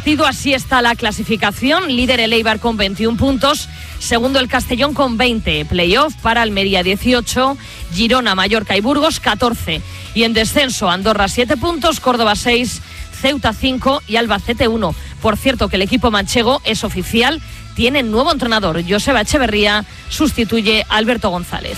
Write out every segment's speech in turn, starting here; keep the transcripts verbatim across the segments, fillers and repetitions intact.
partido, así está la clasificación. Líder el Eibar con veintiún puntos, segundo el Castellón con veinte, playoff para Almería dieciocho, Girona, Mallorca y Burgos catorce. Y en descenso, Andorra siete puntos, Córdoba seis, Ceuta cinco y Albacete uno. Por cierto, que el equipo manchego es oficial, tiene nuevo entrenador. Joseba Echeverría sustituye a Alberto González.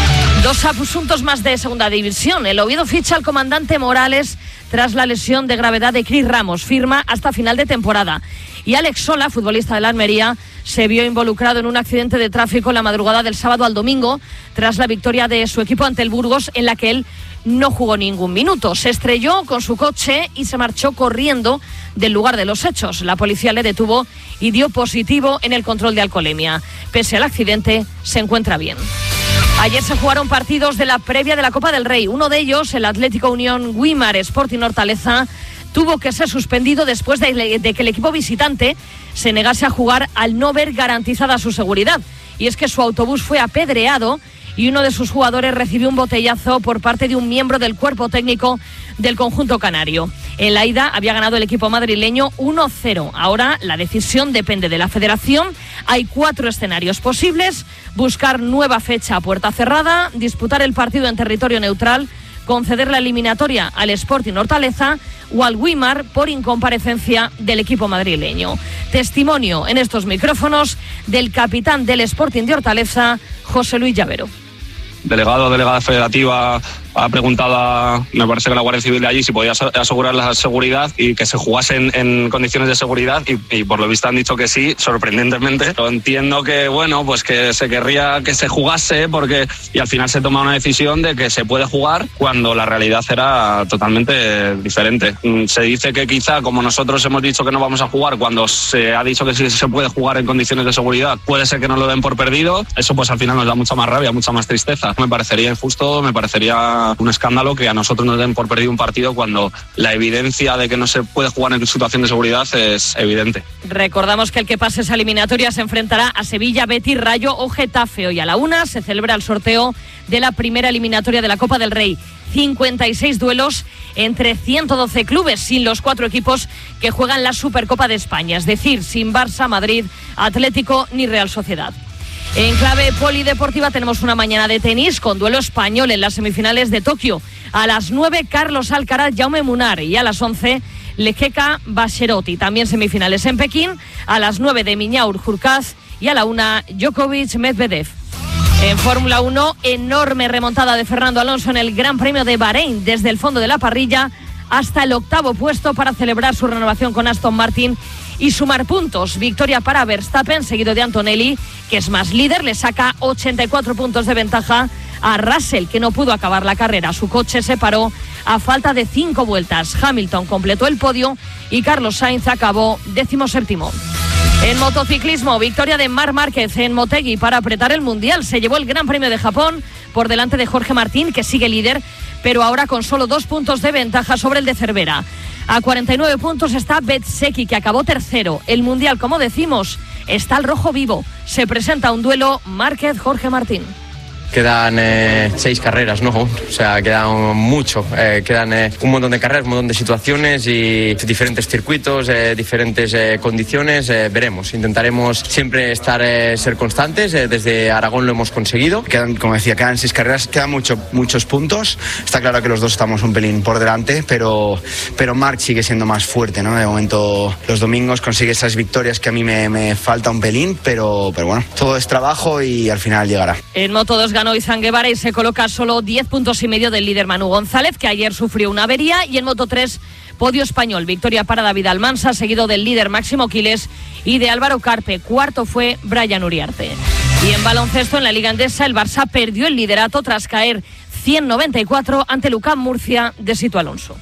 Dos asuntos más de segunda división. El Oviedo ficha al comandante Morales tras la lesión de gravedad de Cris Ramos. Firma hasta final de temporada. Y Alex Sola, futbolista de la Almería, se vio involucrado en un accidente de tráfico la madrugada del sábado al domingo tras la victoria de su equipo ante el Burgos, en la que él no jugó ningún minuto. Se estrelló con su coche y se marchó corriendo del lugar de los hechos. La policía le detuvo y dio positivo en el control de alcoholemia. Pese al accidente, se encuentra bien. Ayer se jugaron partidos de la previa de la Copa del Rey. Uno de ellos, el Atlético Unión Güímar Sporting Hortaleza, tuvo que ser suspendido después de, de que el equipo visitante se negase a jugar al no ver garantizada su seguridad. Y es que su autobús fue apedreado y uno de sus jugadores recibió un botellazo por parte de un miembro del cuerpo técnico del conjunto canario. En la ida había ganado el equipo madrileño uno cero. Ahora la decisión depende de la federación. Hay cuatro escenarios posibles: buscar nueva fecha a puerta cerrada, disputar el partido en territorio neutral, conceder la eliminatoria al Sporting Hortaleza o al Güímar por incomparecencia del equipo madrileño. Testimonio en estos micrófonos del capitán del Sporting de Hortaleza, José Luis Llavero. Delegado, delegada federativa ha preguntado a, me parece que la Guardia Civil de allí, si podía asegurar la seguridad y que se jugase en, en condiciones de seguridad y, y por lo visto han dicho que sí, sorprendentemente. Pero entiendo que, bueno, pues que se querría que se jugase porque y al final se toma una decisión de que se puede jugar cuando la realidad era totalmente diferente. Se dice que quizá, como nosotros hemos dicho que no vamos a jugar, cuando se ha dicho que sí se puede jugar en condiciones de seguridad, puede ser que nos lo den por perdido. Eso pues al final nos da mucha más rabia, mucha más tristeza. Me parecería injusto, me parecería un escándalo que a nosotros nos den por perdido un partido cuando la evidencia de que no se puede jugar en situación de seguridad es evidente. Recordamos que el que pase esa eliminatoria se enfrentará a Sevilla, Betis, Rayo o Getafe. Hoy a la una se celebra el sorteo de la primera eliminatoria de la Copa del Rey. cincuenta y seis duelos entre ciento doce clubes, sin los cuatro equipos que juegan la Supercopa de España, es decir, sin Barça, Madrid, Atlético ni Real Sociedad. En clave polideportiva tenemos una mañana de tenis con duelo español en las semifinales de Tokio. A las nueve, Carlos Alcaraz, Jaume Munar, y a las once, Lejeka Bacherotti. También semifinales en Pekín, a las nueve de Miñaur Hurkacz y a la una, Djokovic Medvedev. En Fórmula uno, enorme remontada de Fernando Alonso en el Gran Premio de Bahrein, desde el fondo de la parrilla hasta el octavo puesto para celebrar su renovación con Aston Martin y sumar puntos. Victoria para Verstappen, seguido de Antonelli, que es más líder, le saca ochenta y cuatro puntos de ventaja a Russell, que no pudo acabar la carrera. Su coche se paró a falta de cinco vueltas. Hamilton completó el podio y Carlos Sainz acabó decimoséptimo. En motociclismo, victoria de Marc Márquez en Motegi para apretar el Mundial. Se llevó el Gran Premio de Japón por delante de Jorge Martín, que sigue líder, pero ahora con solo dos puntos de ventaja sobre el de Cervera. A cuarenta y nueve puntos está Bezzecchi, que acabó tercero. El Mundial, como decimos, está al rojo vivo. Se presenta un duelo Márquez-Jorge Martín. Quedan eh, seis carreras, ¿no? O sea, quedan mucho. Eh, quedan eh, un montón de carreras, un montón de situaciones y diferentes circuitos, eh, diferentes eh, condiciones. Eh, veremos. Intentaremos siempre estar, eh, ser constantes. Eh, desde Aragón lo hemos conseguido. Quedan, como decía, quedan seis carreras, quedan mucho, muchos puntos. Está claro que los dos estamos un pelín por delante, pero, pero Marc sigue siendo más fuerte, ¿no? De momento, los domingos consigue esas victorias que a mí me, me falta un pelín, pero, pero bueno, todo es trabajo y al final llegará. En Moto dos ganó Izan Guevara y se coloca solo diez puntos y medio del líder Manu González, que ayer sufrió una avería. Y en Moto tres, podio español, victoria para David Almansa, seguido del líder Máximo Quiles y de Álvaro Carpe. Cuarto fue Brian Uriarte. Y en baloncesto, en la Liga Endesa, el Barça perdió el liderato tras caer ciento noventa y cuatro ante Lucán Murcia de Sito Alonso.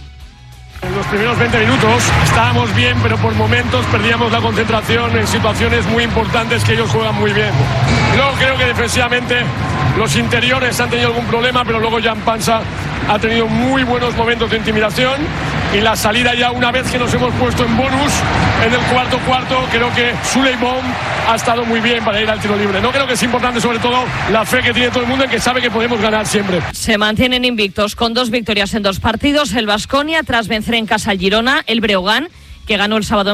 En los primeros veinte minutos estábamos bien, pero por momentos perdíamos la concentración en situaciones muy importantes que ellos juegan muy bien. Luego creo que defensivamente los interiores han tenido algún problema, pero luego Jan Pansa ha tenido muy buenos momentos de intimidación y la salida ya una vez que nos hemos puesto en bonus en el cuarto cuarto, creo que Suleiman ha estado muy bien para ir al tiro libre. No creo que es importante sobre todo la fe que tiene todo el mundo en que sabe que podemos ganar siempre. Se mantienen invictos con dos victorias en dos partidos. El Baskonia tras vencer en casa al Girona, el Breogán, que ganó el sábado